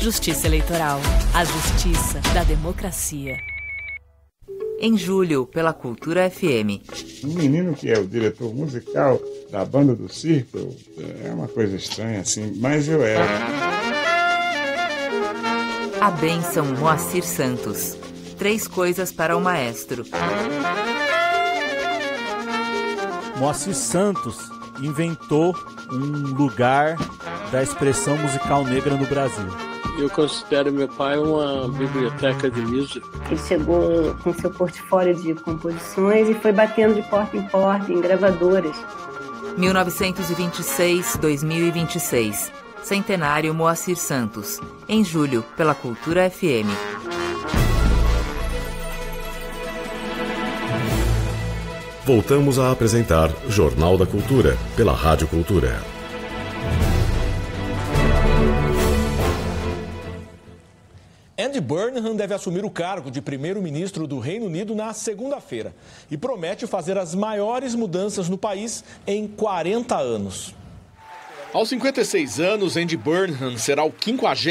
Justiça Eleitoral. A justiça da democracia. Em julho, pela Cultura FM. Um menino que é o diretor musical da banda do circo, é uma coisa estranha assim, mas eu era. A bênção Moacir Santos. 3 coisas para o maestro. Moacir Santos inventou um lugar da expressão musical negra no Brasil. Eu considero meu pai uma biblioteca de música. Ele chegou com seu portfólio de composições e foi batendo de porta em gravadoras. 1926-2026. Centenário Moacir Santos. Em julho, pela Cultura FM. Voltamos a apresentar Jornal da Cultura, pela Rádio Cultura. Andy Burnham deve assumir o cargo de primeiro-ministro do Reino Unido na segunda-feira e promete fazer as maiores mudanças no país em 40 anos. Aos 56 anos, Andy Burnham será o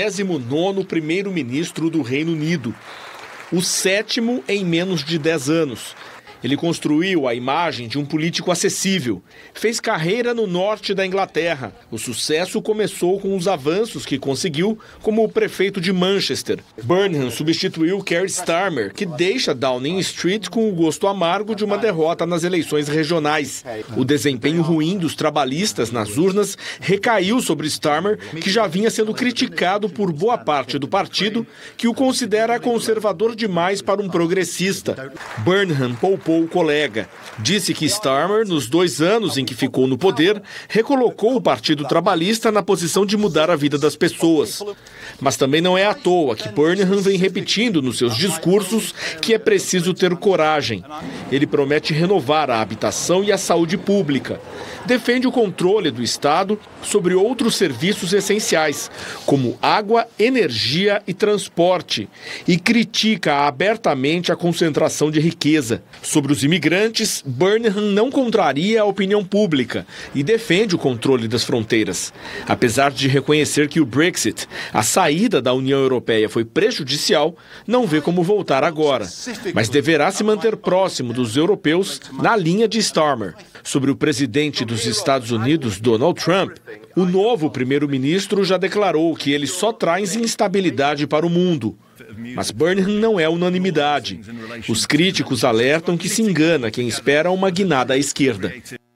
59º primeiro-ministro do Reino Unido, o 7º em menos de 10 anos. Ele construiu a imagem de um político acessível. Fez carreira no norte da Inglaterra. O sucesso começou com os avanços que conseguiu como o prefeito de Manchester. Burnham substituiu Keir Starmer, que deixa Downing Street com o gosto amargo de uma derrota nas eleições regionais. O desempenho ruim dos trabalhistas nas urnas recaiu sobre Starmer, que já vinha sendo criticado por boa parte do partido, que o considera conservador demais para um progressista. Burnham poupou o colega. Disse que Starmer, nos 2 anos em que ficou no poder, recolocou o Partido Trabalhista na posição de mudar a vida das pessoas. Mas também não é à toa que Burnham vem repetindo nos seus discursos que é preciso ter coragem. Ele promete renovar a habitação e a saúde pública. Defende o controle do Estado sobre outros serviços essenciais, como água, energia e transporte, e critica abertamente a concentração de riqueza. Sobre os imigrantes, Burnham não contraria a opinião pública e defende o controle das fronteiras. Apesar de reconhecer que o Brexit, a saída da União Europeia, foi prejudicial, não vê como voltar agora, mas deverá se manter próximo dos europeus na linha de Starmer. Sobre o presidente dos Estados Unidos, Donald Trump, o novo primeiro-ministro já declarou que ele só traz instabilidade para o mundo. Mas Burnham não é unanimidade. Os críticos alertam que se engana quem espera uma guinada à esquerda.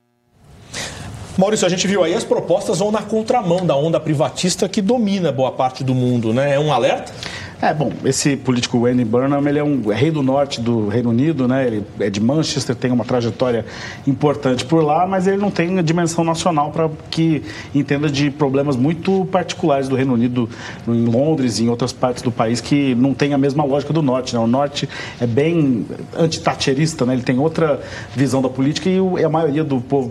Maurício, a gente viu aí, as propostas vão na contramão da onda privatista que domina boa parte do mundo, né? É um alerta? Bom, esse político Andy Burnham, ele é um rei do norte do Reino Unido, né? Ele é de Manchester, tem uma trajetória importante por lá, mas ele não tem a dimensão nacional para que entenda de problemas muito particulares do Reino Unido, em Londres e em outras partes do país que não tem a mesma lógica do norte, né? O norte é bem anti-thatcherista, né? Ele tem outra visão da política e a maioria do povo